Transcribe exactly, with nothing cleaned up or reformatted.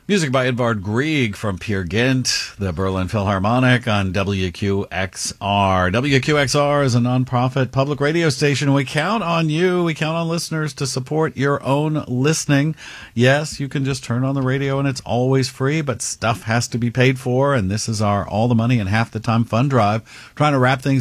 Music by Edvard Grieg from Peer Gynt, the Berlin Philharmonic on W Q X R. W Q X R is a nonprofit public radio station. We count on you. We count on listeners to support your own listening. Yes, you can just turn on the radio and it's always free, but stuff has to be paid for. And this is our All the Money and Half the Time fund drive, trying to wrap things